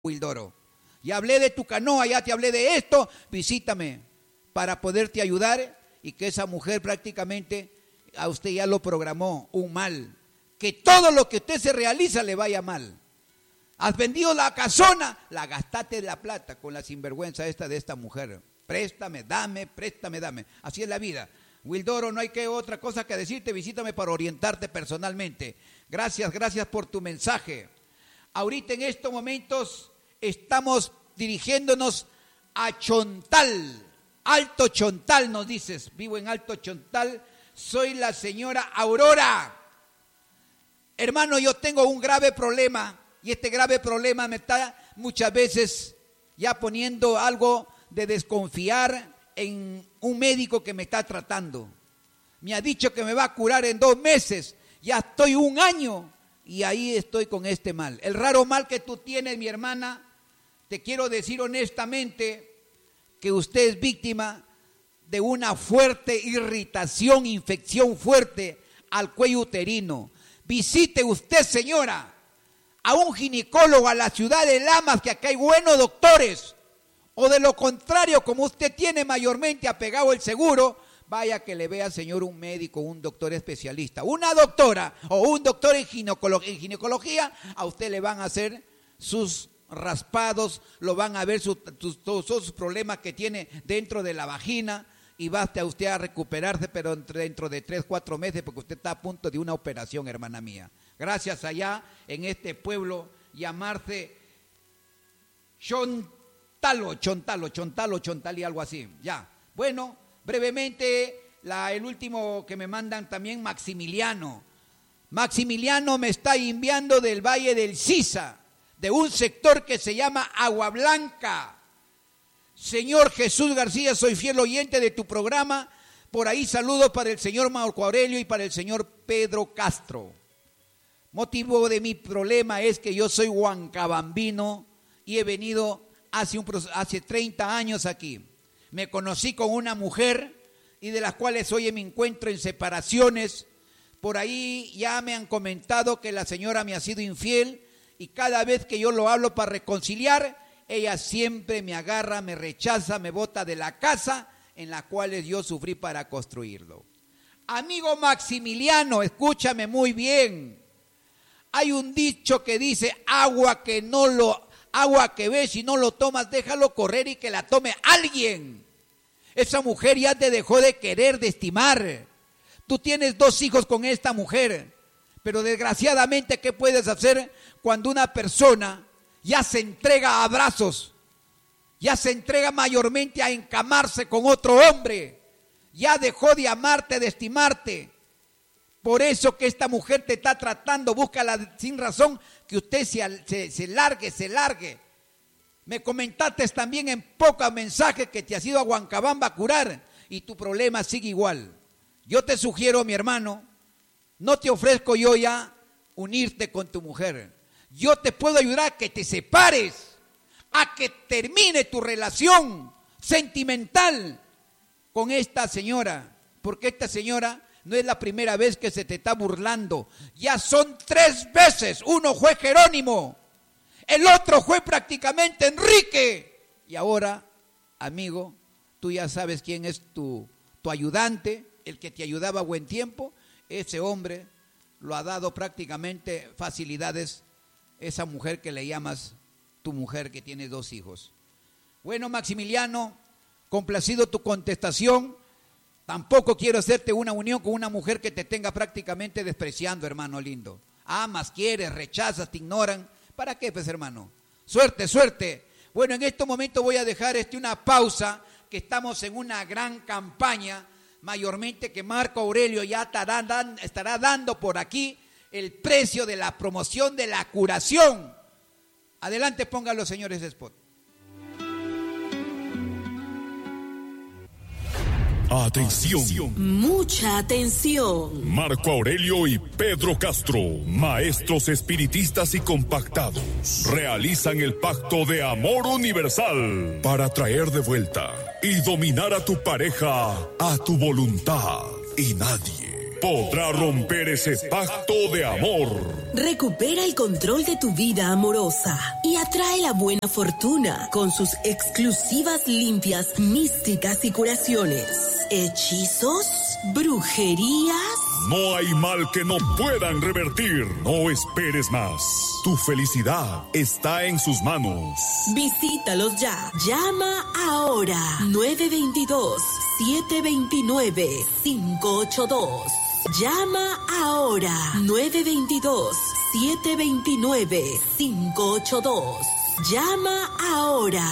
Wildoro. Ya hablé de tu canoa, ya te hablé de esto, visítame para poderte ayudar y que esa mujer prácticamente a usted ya lo programó un mal. Que todo lo que usted se realiza le vaya mal. Has vendido la casona, la gastaste la plata con la sinvergüenza de esta mujer. Préstame, dame, préstame, dame. Así es la vida. Wildoro, no hay que otra cosa que decirte, visítame para orientarte personalmente. Gracias por tu mensaje. Ahorita en estos momentos estamos dirigiéndonos a Chontal, Alto Chontal nos dices, vivo en Alto Chontal, soy la señora Aurora. Hermano, yo tengo un grave problema y este grave problema me está muchas veces ya poniendo algo de desconfiar en un médico que me está tratando. Me ha dicho que me va a curar en 2 meses, ya estoy 1 año y ahí estoy con este mal. El raro mal que tú tienes, mi hermana, te quiero decir honestamente que usted es víctima de una fuerte irritación, infección fuerte al cuello uterino. Visite usted, señora, a un ginecólogo a la ciudad de Lamas, que acá hay buenos doctores. O de lo contrario, como usted tiene mayormente apegado el seguro, vaya que le vea, señor, un médico, un doctor especialista. Una doctora o un doctor en ginecología, a usted le van a hacer sus raspados, lo van a ver todos sus problemas que tiene dentro de la vagina y basta usted a recuperarse, pero dentro de 3-4 meses, porque usted está a punto de una operación, hermana mía. Gracias allá en este pueblo llamarse Chontal y algo así. Ya. Bueno, brevemente, el último que me mandan también, Maximiliano. Maximiliano me está enviando del Valle del Sisa, de un sector que se llama Agua Blanca. Señor Jesús García, soy fiel oyente de tu programa. Por ahí saludos para el señor Marco Aurelio y para el señor Pedro Castro. Motivo de mi problema es que yo soy huancabambino y he venido hace 30 años aquí. Me conocí con una mujer y de las cuales hoy me encuentro en separaciones. Por ahí ya me han comentado que la señora me ha sido infiel y cada vez que yo lo hablo para reconciliar, ella siempre me agarra, me rechaza, me bota de la casa en la cual yo sufrí para construirlo. Amigo Maximiliano, escúchame muy bien. Hay un dicho que dice, agua que ves y no lo tomas, déjalo correr y que la tome alguien. Esa mujer ya te dejó de querer, de estimar. Tú tienes 2 hijos con esta mujer, pero desgraciadamente, ¿qué puedes hacer cuando una persona ya se entrega a abrazos, ya se entrega mayormente a encamarse con otro hombre, ya dejó de amarte, de estimarte? Por eso que esta mujer te está tratando, búscala sin razón, que usted se largue. Me comentaste también en pocos mensajes que te has ido a Huancabamba a curar y tu problema sigue igual. Yo te sugiero, mi hermano, no te ofrezco yo ya unirte con tu mujer. Yo te puedo ayudar a que te separes, a que termine tu relación sentimental con esta señora, porque esta señora no es la primera vez que se te está burlando. Ya son 3 veces. Uno fue Jerónimo, el otro fue prácticamente Enrique. Y ahora, amigo, tú ya sabes quién es tu ayudante, el que te ayudaba a buen tiempo. Ese hombre lo ha dado prácticamente facilidades, esa mujer que le llamas tu mujer que tiene 2 hijos. Bueno, Maximiliano, complacido tu contestación. Tampoco quiero hacerte una unión con una mujer que te tenga prácticamente despreciando, hermano lindo. Amas, quieres, rechazas, te ignoran. ¿Para qué, pues, hermano? Suerte. Bueno, en este momento voy a dejar una pausa, que estamos en una gran campaña, mayormente que Marco Aurelio ya estará dando por aquí el precio de la promoción de la curación. Adelante, pongan los señores de spot. Atención. Mucha atención. Marco Aurelio y Pedro Castro, maestros espiritistas y compactados, realizan el pacto de amor universal para traer de vuelta y dominar a tu pareja a tu voluntad. Y nadie podrá romper ese pacto de amor. Recupera el control de tu vida amorosa y atrae la buena fortuna con sus exclusivas limpias místicas y curaciones. ¿Hechizos? ¿Brujerías? No hay mal que no puedan revertir. No esperes más. Tu felicidad está en sus manos. Visítalos ya. Llama ahora. 922-729-582. Llama ahora. 922-729-582. Llama ahora.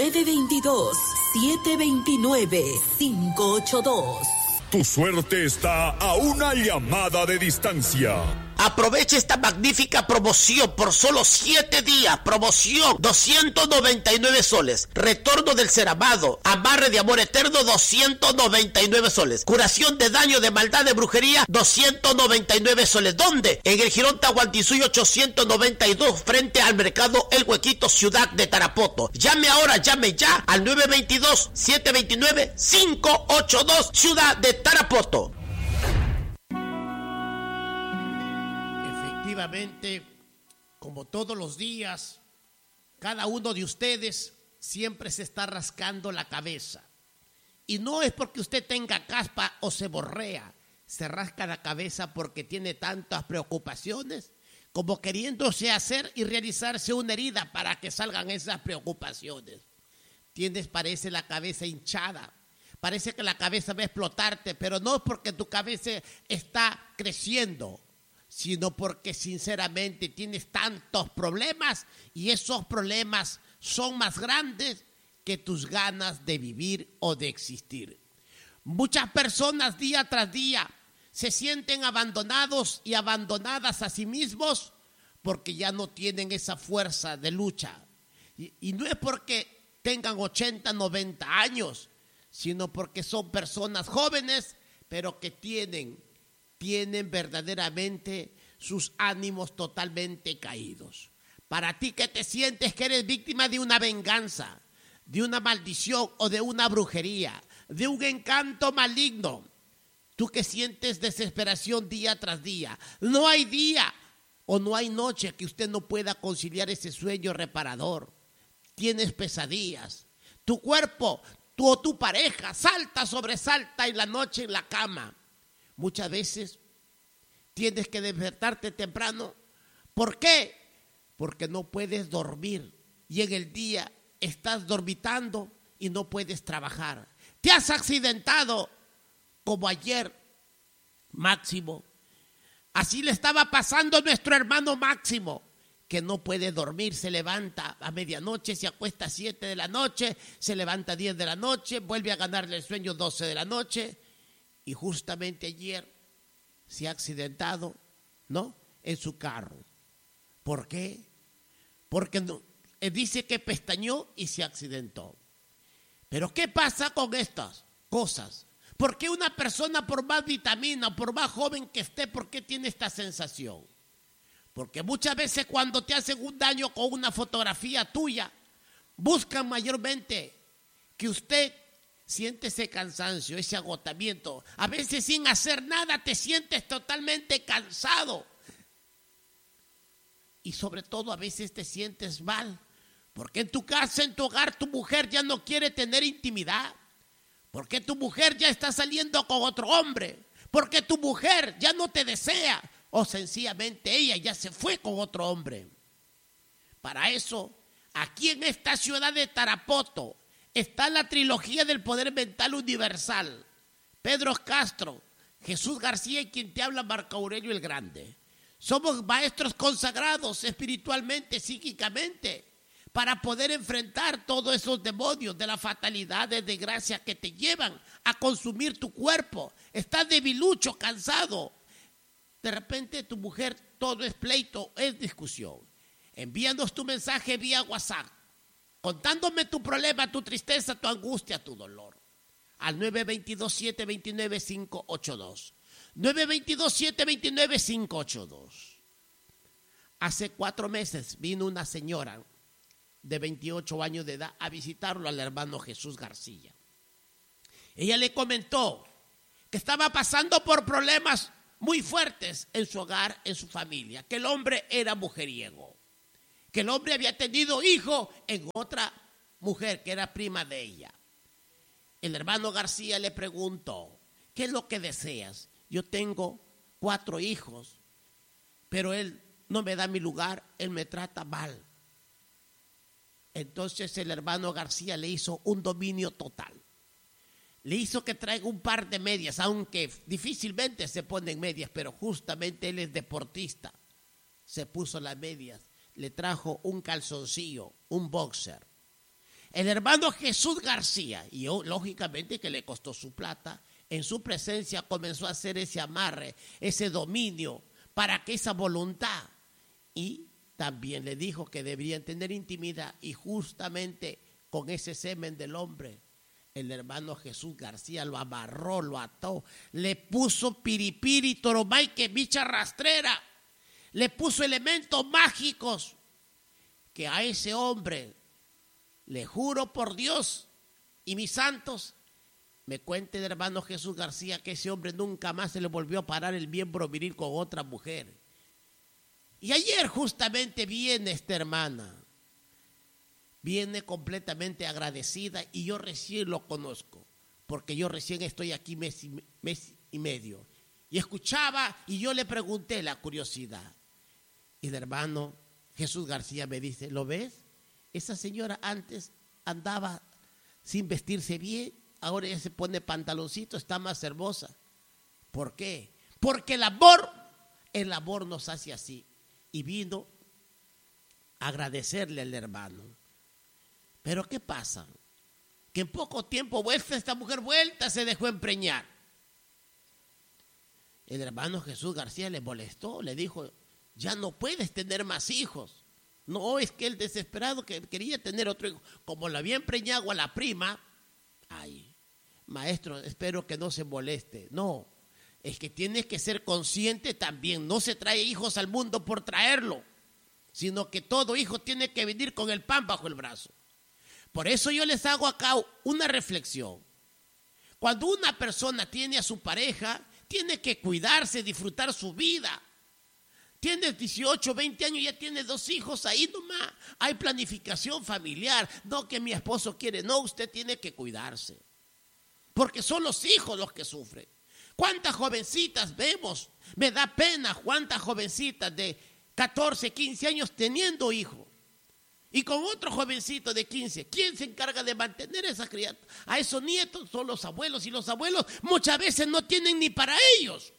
922-729-582. Tu suerte está a una llamada de distancia. Aprovecha esta magnífica promoción por solo 7 días. Promoción 299 soles. Retorno del ceramado. Amarre de amor eterno 299 soles. Curación de daño, de maldad, de brujería 299 soles. ¿Dónde? En el Jirón Tahuantinsuyo 892 frente al mercado El Huequito, ciudad de Tarapoto. Llame ahora, llame ya al 922-729-582 ciudad de Tarapoto. Efectivamente, como todos los días, cada uno de ustedes siempre se está rascando la cabeza. Y no es porque usted tenga caspa o se borrea, se rasca la cabeza porque tiene tantas preocupaciones como queriéndose hacer y realizarse una herida para que salgan esas preocupaciones. Parece la cabeza hinchada, parece que la cabeza va a explotarte, pero no es porque tu cabeza está creciendo, sino porque sinceramente tienes tantos problemas y esos problemas son más grandes que tus ganas de vivir o de existir. Muchas personas día tras día se sienten abandonados y abandonadas a sí mismos porque ya no tienen esa fuerza de lucha. Y no es porque tengan 80, 90 años, sino porque son personas jóvenes, pero que tienen verdaderamente sus ánimos totalmente caídos. Para ti que te sientes que eres víctima de una venganza, de una maldición o de una brujería, de un encanto maligno, tú que sientes desesperación día tras día, no hay día o no hay noche que usted no pueda conciliar ese sueño reparador. Tienes pesadillas, tu cuerpo, tú o tu pareja salta, sobresalta en la noche en la cama. Muchas veces tienes que despertarte temprano. ¿Por qué? Porque no puedes dormir y en el día estás dormitando y no puedes trabajar. Te has accidentado como ayer, Máximo. Así le estaba pasando a nuestro hermano Máximo, que no puede dormir, se levanta a medianoche, se acuesta a 7 de la noche, se levanta a 10 de la noche, vuelve a ganarle el sueño 12 de la noche. Y justamente ayer se ha accidentado, ¿no?, en su carro. ¿Por qué? Porque dice que pestañeó y se accidentó. Pero ¿qué pasa con estas cosas? ¿Por qué una persona, por más vitamina, por más joven que esté, por qué tiene esta sensación? Porque muchas veces cuando te hacen un daño con una fotografía tuya, buscan mayormente que usted siente ese cansancio, ese agotamiento. A veces sin hacer nada te sientes totalmente cansado. Y sobre todo a veces te sientes mal, porque en tu casa, en tu hogar, tu mujer ya no quiere tener intimidad. Porque tu mujer ya está saliendo con otro hombre. Porque tu mujer ya no te desea. O sencillamente ella ya se fue con otro hombre. Para eso, aquí en esta ciudad de Tarapoto, está la trilogía del poder mental universal. Pedro Castro, Jesús García y quien te habla, Marco Aurelio el Grande. Somos maestros consagrados espiritualmente, psíquicamente, para poder enfrentar todos esos demonios de la fatalidad, de desgracia que te llevan a consumir tu cuerpo. Estás debilucho, cansado. De repente tu mujer, todo es pleito, es discusión. Envíanos tu mensaje vía WhatsApp, contándome tu problema, tu tristeza, tu angustia, tu dolor. Al 922-729-582. 922-729-582. Hace 4 meses vino una señora de 28 años de edad a visitarlo al hermano Jesús García. Ella le comentó que estaba pasando por problemas muy fuertes en su hogar, en su familia, que el hombre era mujeriego, que el hombre había tenido hijo en otra mujer que era prima de ella. El hermano García le preguntó, ¿qué es lo que deseas? Yo tengo 4 hijos, pero él no me da mi lugar, él me trata mal. Entonces el hermano García le hizo un dominio total. Le hizo que traiga un par de medias, aunque difícilmente se ponen medias, pero justamente él es deportista. Se puso las medias, le trajo un calzoncillo, un boxer. El hermano Jesús García, y lógicamente que le costó su plata, en su presencia comenzó a hacer ese amarre, ese dominio, para que esa voluntad, y también le dijo que deberían tener intimidad, y justamente con ese semen del hombre, el hermano Jesús García lo amarró, lo ató, le puso piripiri, toromay, que bicha rastrera, le puso elementos mágicos, que a ese hombre, le juro por Dios y mis santos, me cuenta el hermano Jesús García que ese hombre nunca más se le volvió a parar el miembro viril con otra mujer. Y ayer justamente viene esta hermana, viene completamente agradecida y yo recién lo conozco, porque yo recién estoy aquí mes y medio. Y escuchaba y yo le pregunté la curiosidad. Y el hermano Jesús García me dice, ¿lo ves? Esa señora antes andaba sin vestirse bien, ahora ya se pone pantaloncito, está más hermosa. ¿Por qué? Porque el amor nos hace así. Y vino a agradecerle al hermano. Pero ¿qué pasa? Que en poco tiempo esta mujer se dejó empreñar. El hermano Jesús García le molestó, le dijo, ya no puedes tener más hijos. No, es que el desesperado que quería tener otro hijo, como lo había empreñado a la prima, ay, maestro, espero que no se moleste. No, es que tienes que ser consciente también, no se trae hijos al mundo por traerlo, sino que todo hijo tiene que venir con el pan bajo el brazo. Por eso yo les hago acá una reflexión. Cuando una persona tiene a su pareja, tiene que cuidarse, disfrutar su vida. Tienes 18, 20 años, ya tienes 2 hijos, ahí nomás hay planificación familiar. No que mi esposo quiere, no, usted tiene que cuidarse. Porque son los hijos los que sufren. ¿Cuántas jovencitas vemos? Me da pena cuántas jovencitas de 14, 15 años teniendo hijos. Y con otro jovencito de 15, ¿quién se encarga de mantener a esas criaturas? A esos nietos son los abuelos, y los abuelos muchas veces no tienen ni para ellos.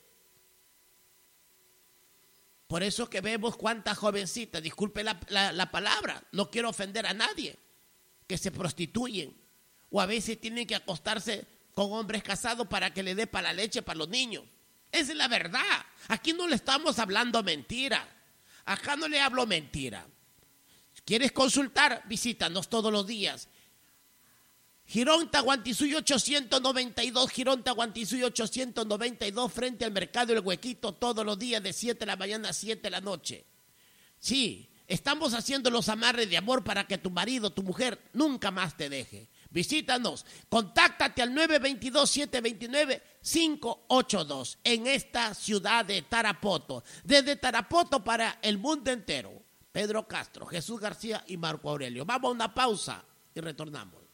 Por eso que vemos cuántas jovencitas, disculpe la palabra, no quiero ofender a nadie, que se prostituyen o a veces tienen que acostarse con hombres casados para que le dé para la leche para los niños. Esa es la verdad. Aquí no le estamos hablando mentira. Acá no le hablo mentira. ¿Quieres consultar? Visítanos todos los días. Girón Tahuantinsuyo 892, Girón Tahuantinsuyo 892, frente al mercado El Huequito, todos los días de 7 de la mañana a 7 de la noche. Sí, estamos haciendo los amarres de amor para que tu marido, tu mujer, nunca más te deje. Visítanos, contáctate al 922-729-582 en esta ciudad de Tarapoto. Desde Tarapoto para el mundo entero. Pedro Castro, Jesús García y Marco Aurelio. Vamos a una pausa y retornamos.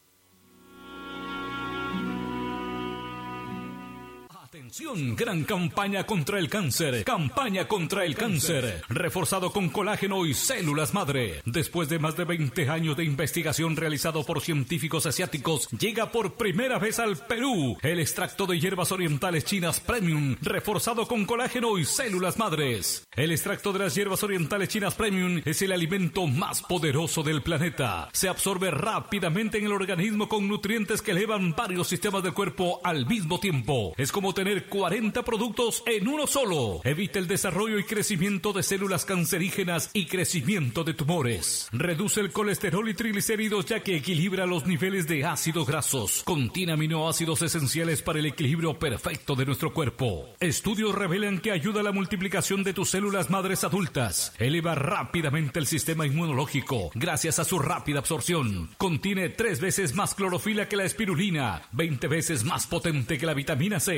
Atención, gran campaña contra el cáncer. Campaña contra el cáncer. Reforzado con colágeno y células madre. Después de más de 20 años de investigación realizado por científicos asiáticos, llega por primera vez al Perú el extracto de hierbas orientales chinas Premium, reforzado con colágeno y células madres. El extracto de las hierbas orientales chinas Premium es el alimento más poderoso del planeta. Se absorbe rápidamente en el organismo con nutrientes que elevan varios sistemas del cuerpo al mismo tiempo. Es como tener 40 productos en uno solo. Evita el desarrollo y crecimiento de células cancerígenas y crecimiento de tumores. Reduce el colesterol y triglicéridos ya que equilibra los niveles de ácidos grasos. Contiene aminoácidos esenciales para el equilibrio perfecto de nuestro cuerpo. Estudios revelan que ayuda a la multiplicación de tus células madres adultas. Eleva rápidamente el sistema inmunológico gracias a su rápida absorción. Contiene 3 veces más clorofila que la espirulina, 20 veces más potente que la vitamina C, 9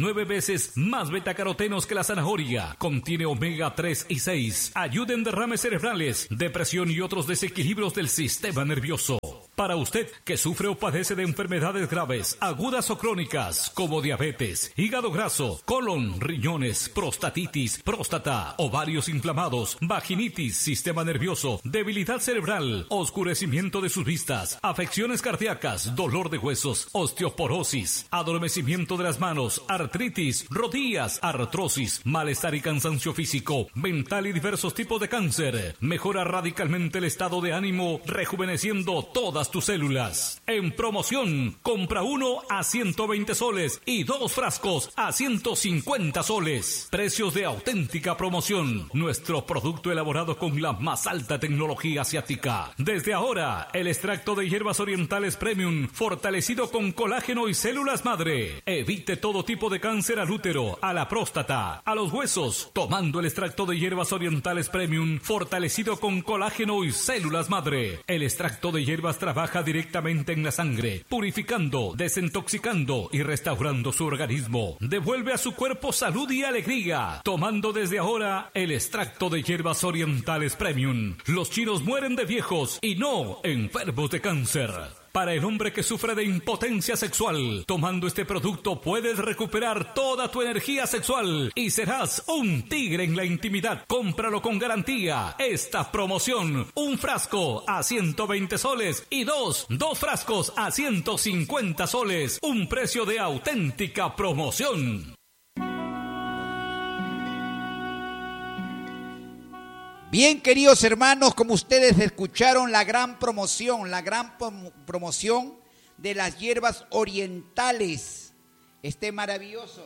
9 veces más betacarotenos que la zanahoria. Contiene omega 3 y 6. Ayuda en derrames cerebrales, depresión y otros desequilibrios del sistema nervioso. Para usted que sufre o padece de enfermedades graves, agudas o crónicas, como diabetes, hígado graso, colon, riñones, prostatitis, próstata, ovarios inflamados, vaginitis, sistema nervioso, debilidad cerebral, oscurecimiento de sus vistas, afecciones cardíacas, dolor de huesos, osteoporosis, adormecimiento de las manos, artritis, rodillas, artrosis, malestar y cansancio físico, mental y diversos tipos de cáncer, mejora radicalmente el estado de ánimo, rejuveneciendo todas tus células. En promoción, compra 1 a 120 soles y 2 frascos a 150 soles. Precios de auténtica promoción. Nuestro producto elaborado con la más alta tecnología asiática. Desde ahora, el extracto de hierbas orientales Premium, fortalecido con colágeno y células madre. Evite todo tipo de cáncer al útero, a la próstata, a los huesos, tomando el extracto de hierbas orientales Premium, fortalecido con colágeno y células madre. El extracto de hierbas trabaja directamente en la sangre, purificando, desintoxicando y restaurando su organismo. Devuelve a su cuerpo salud y alegría, tomando desde ahora el extracto de hierbas orientales Premium. Los chinos mueren de viejos y no enfermos de cáncer. Para el hombre que sufre de impotencia sexual, tomando este producto puedes recuperar toda tu energía sexual y serás un tigre en la intimidad. Cómpralo con garantía. Esta promoción, un frasco a 120 soles y dos frascos a 150 soles. Un precio de auténtica promoción. Bien, queridos hermanos, como ustedes escucharon, la gran promoción de las hierbas orientales. Este maravilloso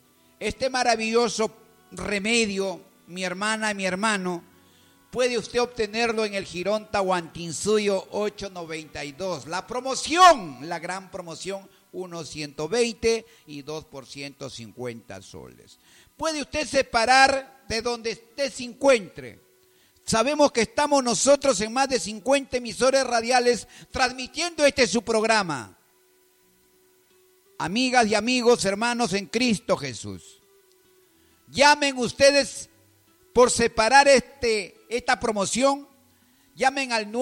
remedio, mi hermana y mi hermano, puede usted obtenerlo en el Jirón Tahuantinsuyo 892. La gran promoción, 1 120 y 2 por 150 soles. Puede usted separar de donde usted se encuentre. Sabemos que estamos nosotros en más de 50 emisoras radiales transmitiendo su programa. Amigas y amigos, hermanos en Cristo Jesús, llamen ustedes por separar esta promoción, llamen al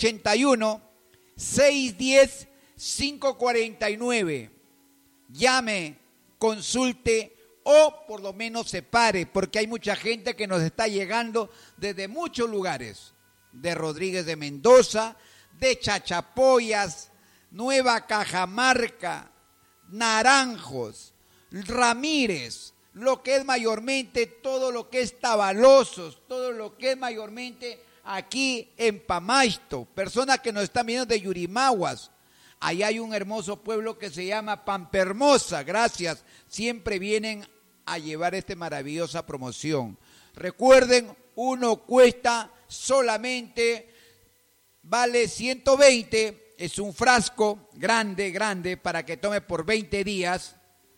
981-610-549. Llame, consulte o por lo menos separe, porque hay mucha gente que nos está llegando desde muchos lugares, de Rodríguez de Mendoza, de Chachapoyas, Nueva Cajamarca, Naranjos, Ramírez, lo que es mayormente todo lo que es Tabalosos, todo lo que es mayormente aquí en Pamaisto, personas que nos están viendo de Yurimaguas. Allá hay un hermoso pueblo que se llama Pampermosa, gracias, siempre vienen a llevar esta maravillosa promoción. Recuerden, uno cuesta solamente, vale 120, es un frasco grande, para que tome por 20 días,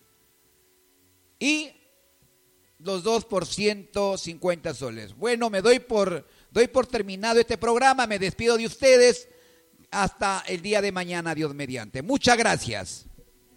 y los 2 por 150 soles. Bueno, me doy por terminado este programa, me despido de ustedes. Hasta el día de mañana, Dios mediante. Muchas gracias.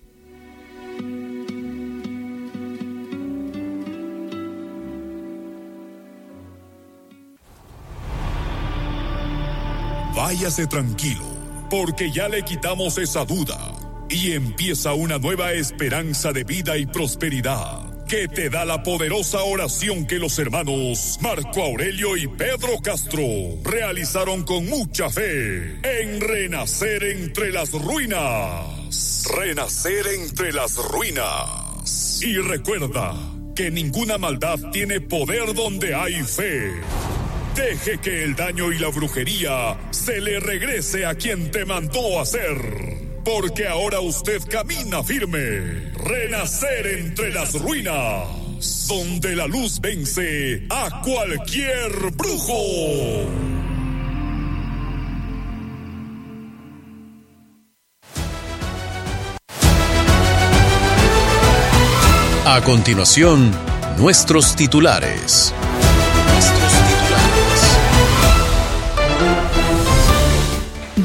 Váyase tranquilo, porque ya le quitamos esa duda y empieza una nueva esperanza de vida y prosperidad que te da la poderosa oración que los hermanos Marco Aurelio y Pedro Castro realizaron con mucha fe en Renacer entre las ruinas. Renacer entre las ruinas. Y recuerda que ninguna maldad tiene poder donde hay fe. Deje que el daño y la brujería se le regrese a quien te mandó a hacer. Porque ahora usted camina firme. Renacer entre las ruinas, donde la luz vence a cualquier brujo. A continuación, nuestros titulares.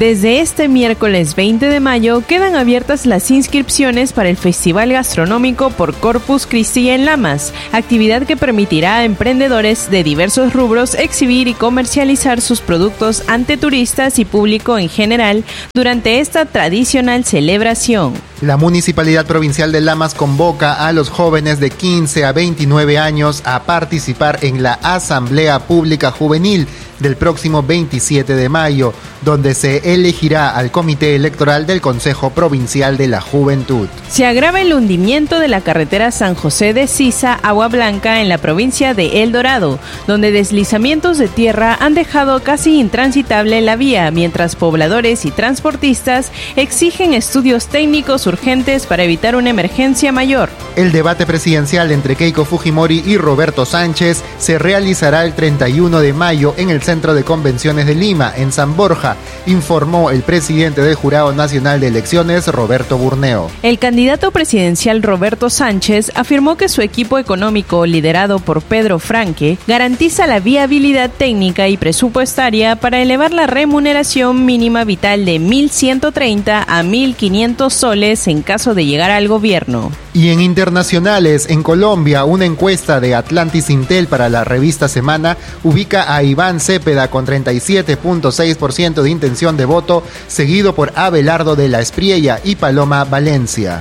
Desde este miércoles 20 de mayo quedan abiertas las inscripciones para el Festival Gastronómico por Corpus Christi en Lamas, actividad que permitirá a emprendedores de diversos rubros exhibir y comercializar sus productos ante turistas y público en general durante esta tradicional celebración. La Municipalidad Provincial de Lamas convoca a los jóvenes de 15 a 29 años a participar en la Asamblea Pública Juvenil del próximo 27 de mayo, donde se elegirá al Comité Electoral del Consejo Provincial de la Juventud. Se agrava el hundimiento de la carretera San José de Sisa, Agua Blanca, en la provincia de El Dorado, donde deslizamientos de tierra han dejado casi intransitable la vía, mientras pobladores y transportistas exigen estudios técnicos urgentes para evitar una emergencia mayor. El debate presidencial entre Keiko Fujimori y Roberto Sánchez se realizará el 31 de mayo en el Centro de Convenciones de Lima, en San Borja, informó el presidente del Jurado Nacional de Elecciones, Roberto Burneo. El candidato presidencial Roberto Sánchez afirmó que su equipo económico, liderado por Pedro Franque, garantiza la viabilidad técnica y presupuestaria para elevar la remuneración mínima vital de 1.130 a 1.500 soles en caso de llegar al gobierno. Y en internacionales, en Colombia, una encuesta de Atlantis Intel para la revista Semana ubica a Iván Cepeda con 37.6% de intención de voto, seguido por Abelardo de la Espriella y Paloma Valencia.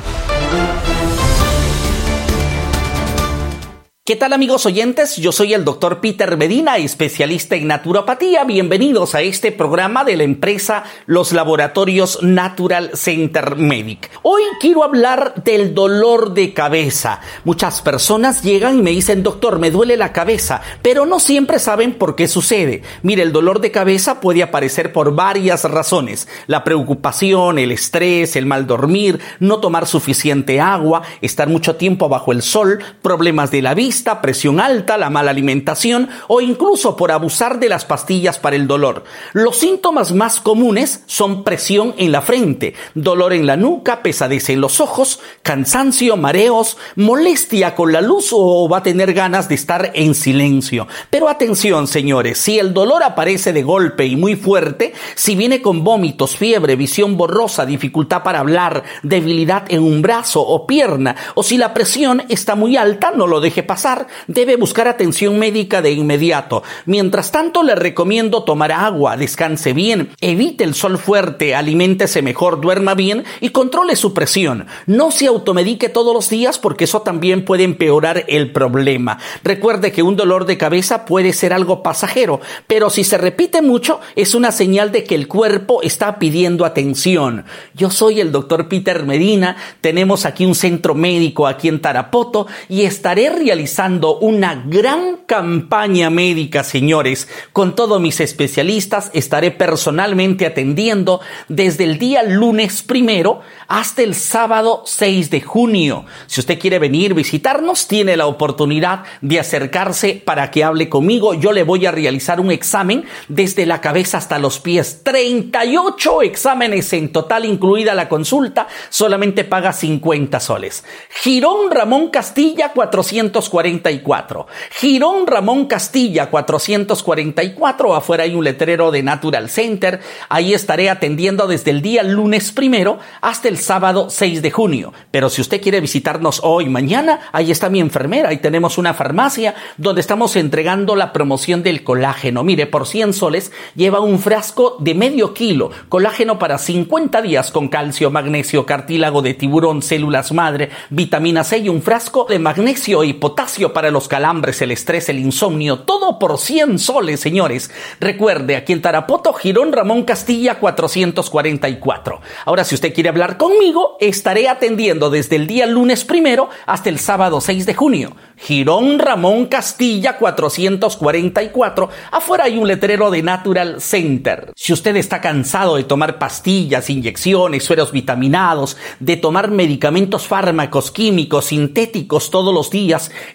¿Qué tal, amigos oyentes? Yo soy el Dr. Peter Medina, especialista en naturopatía. Bienvenidos a este programa de la empresa Los Laboratorios Natural Center Medic. Hoy quiero hablar del dolor de cabeza. Muchas personas llegan y me dicen: doctor, me duele la cabeza, pero no siempre saben por qué sucede. Mire, el dolor de cabeza puede aparecer por varias razones: la preocupación, el estrés, el mal dormir, no tomar suficiente agua, estar mucho tiempo bajo el sol, problemas de la vista, presión alta, la mala alimentación o incluso por abusar de las pastillas para el dolor. Los síntomas más comunes son presión en la frente, dolor en la nuca, pesadez en los ojos, cansancio, mareos, molestia con la luz o va a tener ganas de estar en silencio. Pero atención, señores, si el dolor aparece de golpe y muy fuerte, si viene con vómitos, fiebre, visión borrosa, dificultad para hablar, debilidad en un brazo o pierna, o si la presión está muy alta, no lo deje pasar. Debe buscar atención médica de inmediato. Mientras tanto, le recomiendo tomar agua, descanse bien, evite el sol fuerte, aliméntese mejor, duerma bien y controle su presión. No se automedique todos los días porque eso también puede empeorar el problema. Recuerde que un dolor de cabeza puede ser algo pasajero, pero si se repite mucho es una señal de que el cuerpo está pidiendo atención. Yo soy el Dr. Peter Medina, tenemos aquí un centro médico aquí en Tarapoto y estaré realizando una gran campaña médica, señores. Con todos mis especialistas estaré personalmente atendiendo desde el día lunes 1 hasta el sábado 6 de junio. Si usted quiere venir, visitarnos, tiene la oportunidad de acercarse para que hable conmigo. Yo le voy a realizar un examen desde la cabeza hasta los pies. 38 exámenes en total, incluida la consulta. Solamente paga 50 soles. Girón Ramón Castilla 444. Girón Ramón Castilla 444. Afuera hay un letrero de Natural Center. Ahí estaré atendiendo desde el día lunes 1 hasta el sábado 6 de junio. Pero si usted quiere visitarnos hoy, mañana, ahí está mi enfermera. Ahí tenemos una farmacia donde estamos entregando la promoción del colágeno. Mire, por 100 soles lleva un frasco de medio kilo. Colágeno para 50 días con calcio, magnesio, cartílago de tiburón, células madre, vitamina C y un frasco de magnesio y potasio para los calambres, el estrés, el insomnio, todo por 100 soles, señores. Recuerde, aquí en Tarapoto, Girón Ramón Castilla 444. Ahora, si usted quiere hablar conmigo, estaré atendiendo desde el día lunes 1 hasta el sábado 6 de junio. Girón Ramón Castilla 444. Afuera hay un letrero de Natural Center. Si usted está cansado de tomar pastillas, inyecciones, sueros vitaminados, de tomar medicamentos, fármacos, químicos, sintéticos todos los días y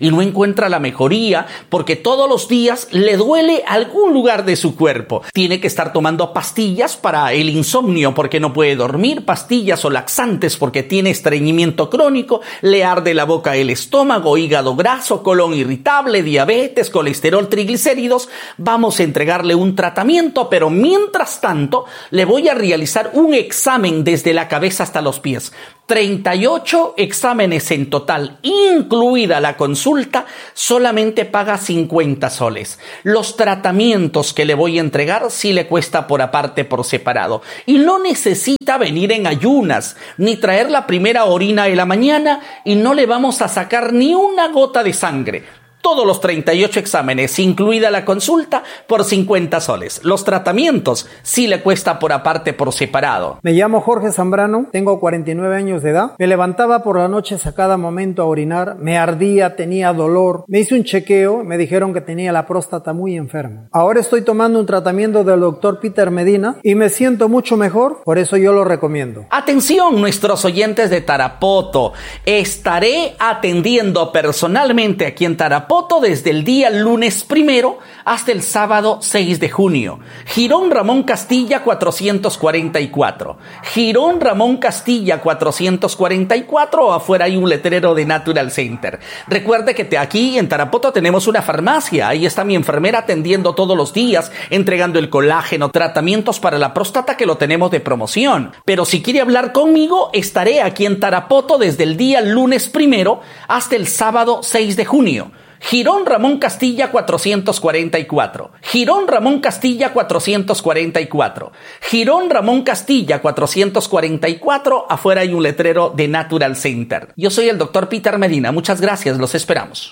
y no encuentra la mejoría porque todos los días le duele algún lugar de su cuerpo. Tiene que estar tomando pastillas para el insomnio porque no puede dormir, pastillas o laxantes porque tiene estreñimiento crónico, le arde la boca, el estómago, hígado graso, colon irritable, diabetes, colesterol, triglicéridos. Vamos a entregarle un tratamiento, pero mientras tanto le voy a realizar un examen desde la cabeza hasta los pies. 38 exámenes en total, incluida la consulta, solamente paga 50 soles. Los tratamientos que le voy a entregar sí le cuesta por aparte, por separado. Y no necesita venir en ayunas, ni traer la primera orina de la mañana, y no le vamos a sacar ni una gota de sangre. Todos los 38 exámenes, incluida la consulta, por 50 soles. Los tratamientos sí le cuesta por aparte, por separado. Me llamo Jorge Zambrano, tengo 49 años de edad. Me levantaba por la noche a cada momento a orinar, me ardía, tenía dolor. Me hice un chequeo, me dijeron que tenía la próstata muy enferma. Ahora estoy tomando un tratamiento del doctor Peter Medina y me siento mucho mejor, por eso yo lo recomiendo. Atención, nuestros oyentes de Tarapoto. Estaré atendiendo personalmente aquí en Tarapoto desde el día lunes 1 hasta el sábado 6 de junio. Girón Ramón Castilla 444. Girón Ramón Castilla 444, afuera hay un letrero de Natural Center. Recuerde que aquí en Tarapoto tenemos una farmacia. Ahí está mi enfermera atendiendo todos los días, entregando el colágeno, tratamientos para la próstata que lo tenemos de promoción. Pero si quiere hablar conmigo, estaré aquí en Tarapoto desde el día lunes 1 hasta el sábado 6 de junio. Girón Ramón Castilla 444. Girón Ramón Castilla 444. Girón Ramón Castilla 444. Afuera hay un letrero de Natural Center. Yo soy el doctor Peter Medina. Muchas gracias. Los esperamos.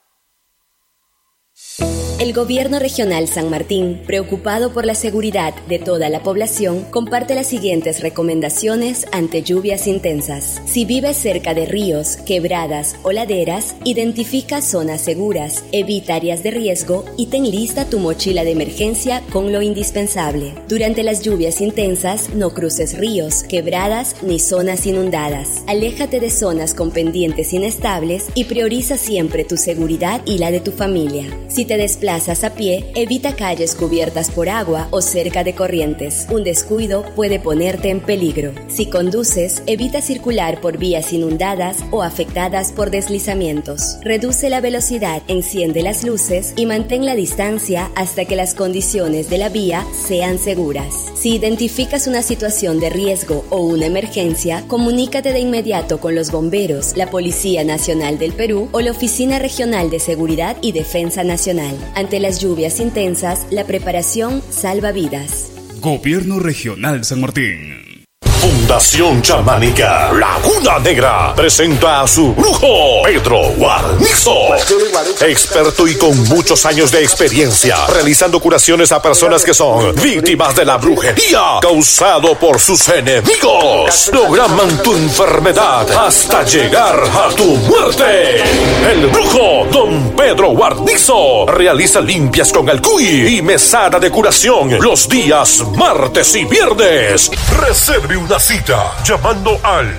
El Gobierno Regional San Martín, preocupado por la seguridad de toda la población, comparte las siguientes recomendaciones ante lluvias intensas. Si vives cerca de ríos, quebradas o laderas, identifica zonas seguras, evita áreas de riesgo y ten lista tu mochila de emergencia con lo indispensable. Durante las lluvias intensas, no cruces ríos, quebradas ni zonas inundadas. Aléjate de zonas con pendientes inestables y prioriza siempre tu seguridad y la de tu familia. Si te desplazas a pie, evita calles cubiertas por agua o cerca de corrientes. Un descuido puede ponerte en peligro. Si conduces, evita circular por vías inundadas o afectadas por deslizamientos. Reduce la velocidad, enciende las luces y mantén la distancia hasta que las condiciones de la vía sean seguras. Si identificas una situación de riesgo o una emergencia, comunícate de inmediato con los bomberos, la Policía Nacional del Perú o la Oficina Regional de Seguridad y Defensa Nacional. Ante las lluvias intensas, la preparación salva vidas. Gobierno Regional San Martín. Fundación Chamánica Laguna Negra presenta a su brujo Pedro Guarnizo, experto y con muchos años de experiencia realizando curaciones a personas que son víctimas de la brujería causado por sus enemigos. Programan tu enfermedad hasta llegar a tu muerte. El brujo Don Pedro Guarnizo realiza limpias con alcuy y mesada de curación los días martes y viernes. Reserve una cita llamando al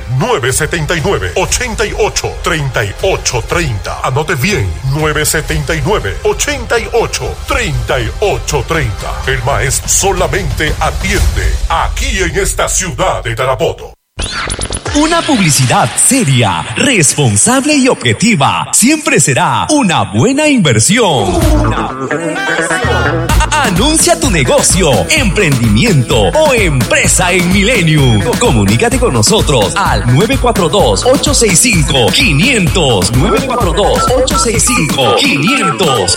979-88-3830. Anote bien, 979-88-3830. El maestro solamente atiende aquí en esta ciudad de Tarapoto. Una publicidad seria, responsable y objetiva siempre será una buena inversión. Anuncia tu negocio, emprendimiento o empresa en Millennium. Comunícate con nosotros al 942-865-500. 942-865-500.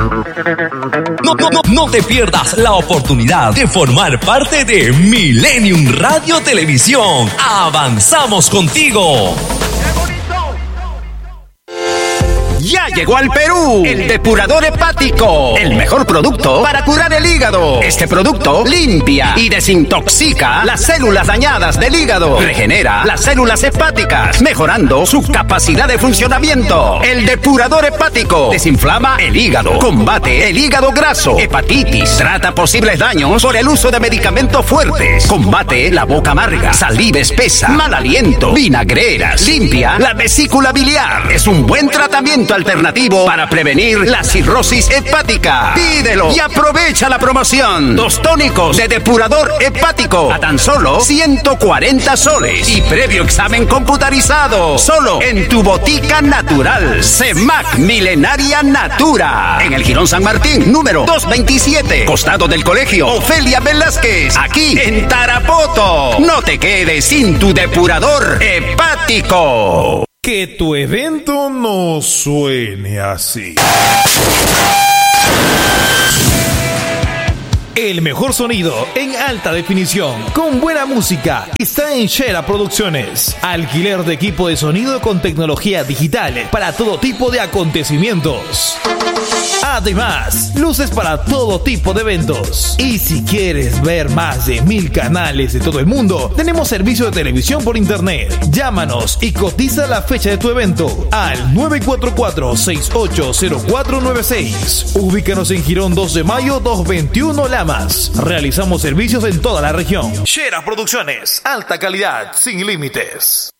No te pierdas la oportunidad de formar parte de Millennium Radio Televisión. Avanzamos contigo. Ya llegó al Perú el depurador hepático, el mejor producto para curar el hígado. Este producto limpia y desintoxica las células dañadas del hígado, regenera las células hepáticas, mejorando su capacidad de funcionamiento. El depurador hepático desinflama el hígado, combate el hígado graso, hepatitis, trata posibles daños por el uso de medicamentos fuertes, combate la boca amarga, saliva espesa, mal aliento, vinagreras, limpia la vesícula biliar. Es un buen tratamiento tratamiento alternativo para prevenir la cirrosis hepática. Pídelo y aprovecha la promoción. 2 tónicos de depurador hepático a tan solo 140 soles y previo examen computarizado. Solo en tu botica natural. CEMAC Milenaria Natura. En el Jirón San Martín, número 227. Costado del Colegio Ofelia Velázquez. Aquí en Tarapoto. No te quedes sin tu depurador hepático. Que tu evento no suene así. El mejor sonido en alta definición, con buena música, está en Shera Producciones. Alquiler de equipo de sonido con tecnología digital para todo tipo de acontecimientos. Además, luces para todo tipo de eventos. Y si quieres ver más de 1000 canales de todo el mundo, tenemos servicio de televisión por internet. Llámanos y cotiza la fecha de tu evento al 944-680496. Ubícanos en Girón 2 de Mayo 221 Lamas. Realizamos servicios en toda la región. Shera Producciones, alta calidad, sin límites.